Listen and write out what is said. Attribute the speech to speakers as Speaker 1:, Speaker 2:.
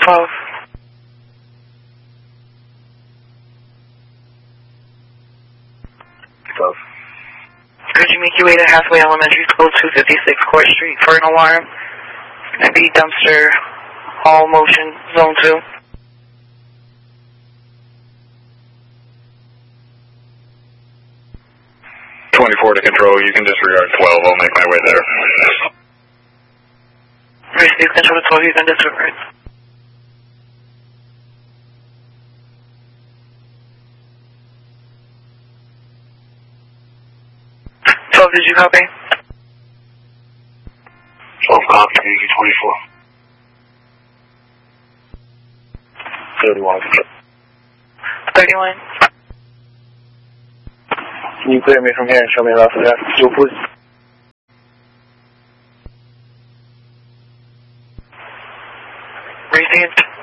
Speaker 1: 12. Could you make your way to Hathaway Elementary School, 256 Court Street for an alarm? It's going to be dumpster, all motion, zone 2.
Speaker 2: 24 to control, you can disregard 12, I'll make my way there.
Speaker 1: Receive control to 12, you can disregard. Did you copy?
Speaker 3: 12 copy, thank you, 24. 31.
Speaker 1: 31.
Speaker 3: Can you clear me from here and show me around for that? Still, please.
Speaker 1: Received.